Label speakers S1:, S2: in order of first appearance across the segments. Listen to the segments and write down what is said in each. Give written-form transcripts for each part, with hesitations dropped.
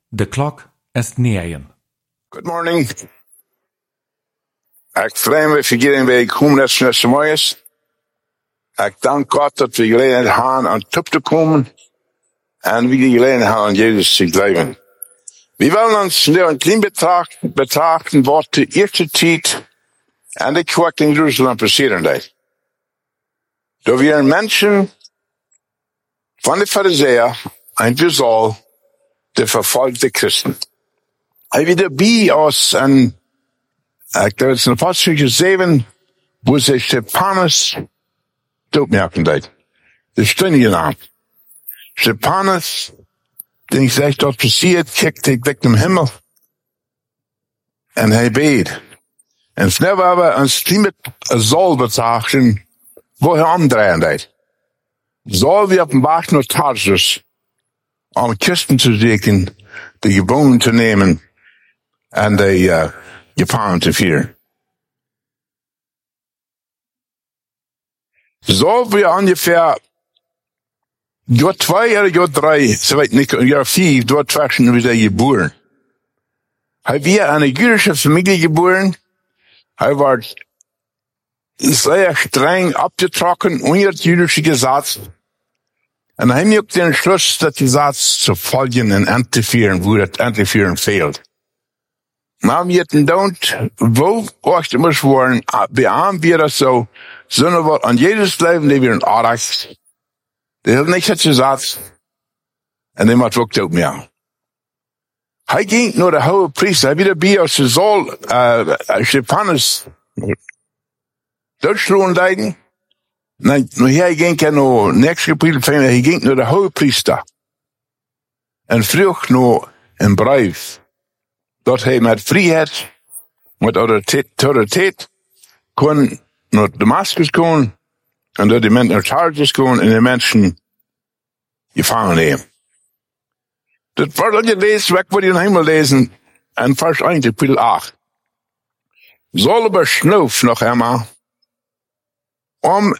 S1: The clock is nearing.
S2: Good morning. Ik vrij me voor iedereen bij komen net morgens. Ik dank God dat we gelegenheid hebben aan top te komen. En we die gelegenheid hebben aan Jezus te geloven. We willen ons nu een klein betrachten wat de eerste tijd en de kerk in Jeruzalem passeren deed. Door weer mensen van de Farizeeën en dus al de vervolgde christen. Hij weer bij ons en ik denk het is in Apostelgeschichte 7, wo zich Stefanus doodmerken deed. De stundige naam. Stefanus, den ik zeg dat passiert, kijkt ik weg naar de hemel. En hij beet. En snel waren we een slimme Saul betrachten, wo hij omdraaien deed. Saul weer op een weg naar Tarsus, om christen te zoeken, de gebonden te nemen en de gevangen te vieren. Saul weer ongeveer jaar 2 of jaar 3, zo weet ik, jaar 4, door tussen was hij geboren. Hij werd aan een Joodse familie geboren. Hij werd zeer streng abgetrokken onder het Joodse gezag. En hij maakte den Schluss, dat gezag te volgen en aan te vieren, wo het aan te vieren fehlt. Maar we hadden don't, wo ocht moest worden, beamen we dat zo, zullen we aan Jezus blijven, die weer een aardig. Die heeft niks het gezag. En die maakt ook dood meer. Hij ging naar de hoge priester, hij wieder bij als Saul, Stefanus, doodsloen leiden. Nee, hij ging naar niks gepriegeld, hij ging naar de hoge priester. En vroeg naar een brief, dat hij met vrijheid, met autoriteit, kon naar Damascus komen, en dat de mensen naar Tarsus komen en de mensen gevangen nemen. Dat wordt al gelezen, wat we in de hemel lezen, en vers 1, kapitel 8. Saul besnoof nog eenmaal, om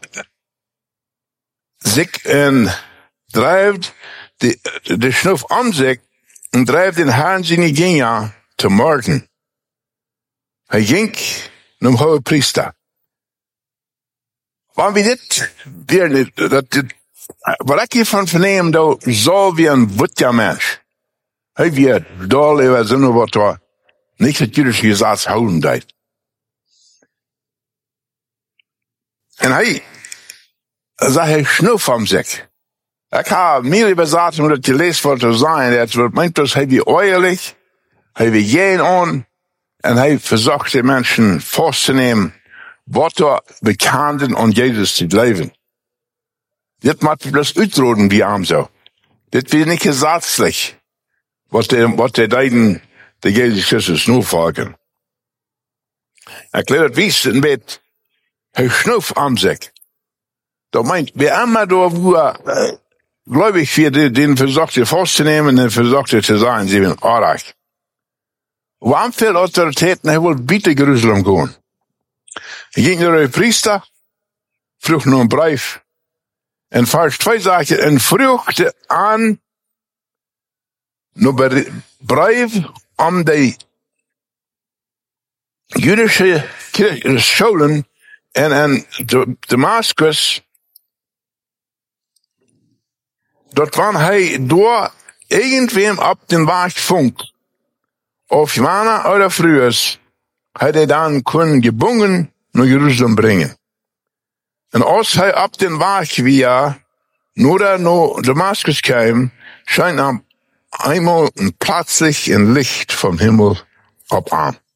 S2: zich en drijft de snoof om zich, en drijft den Herrn zijn gingen te moorden. Hij ging naar de hoge priester. Maar wie dit weer, wat ik hiervan verneem, dat Saul weer een witja mens. Hij weer dol over zinnen wat er niet het Joodse gezag houden deed. En hij zei hij snoof van zich. Ik heb meer bezat om dat gelezen voor te zijn. Het wordt meint dus hij weer oorlijk, hij weer geen aan, en hij verzocht de mensen vast te nemen wat er bekenden aan Jezus te leven. Dit moet je dus uitroden bij hem zo. Dit weer niet gezagselijk. Wat de deiden de Jezus Christus nu volgen. Ik leer het wies een beetje. Hij snoof aan zich. Dat meint, we allemaal door hoe gläubig wir den versuchte vorzunehmen und versuchte zu sein, sie sind aardig. Waarom veel autoriteiten, hij wil bieten Jeruzalem gaan. Hij ging naar de priester, vroeg naar een brief. En vers 2 zegt je, en vroeg aan naar brief om de Joodse scholen en Damascus, dat wanneer hij door irgendwem op den weg vond, of Jana oder früher, had hij dan kunnen gebonden naar Jeruzalem brengen. En als hij op den weg weer naar Damascus kwam, schijnt hem eenmaal een plötzlich een licht vom Himmel op aan.